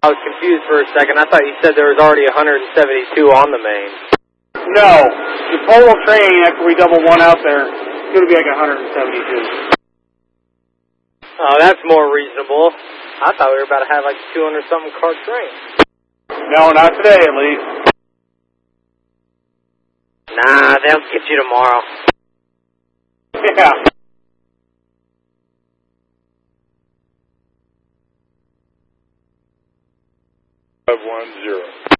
I was confused for a second. I thought you said there was already 172 on the main. No. The total train, after we double one out there, it's going to be like 172. Oh, that's more reasonable. I thought we were about to have like 200-something car train. No, not today at least. Nah, they'll get you tomorrow. Yeah. 510.